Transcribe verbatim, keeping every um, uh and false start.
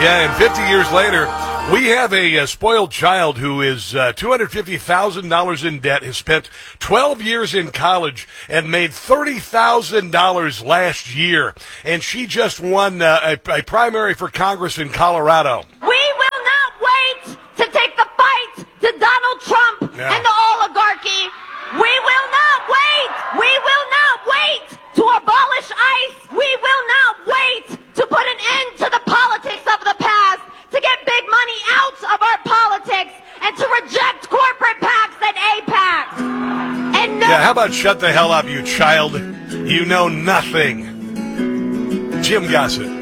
Yeah, and fifty years later, we have a, a spoiled child who is uh, two hundred fifty thousand dollars in debt, has spent twelve years in college, and made thirty thousand dollars last year. And she just won uh, a, a primary for Congress in Colorado. We will not wait to take the fight to Donald Trump Yeah. and the oligarchy. We will not wait. We will not wait to abolish ICE. We will not wait to put an end to the politics of the past, to get big money out of our politics, and to reject corporate PACs and APACs. And no- Yeah, how about shut the hell up, you child? You know nothing. Jim Gossett.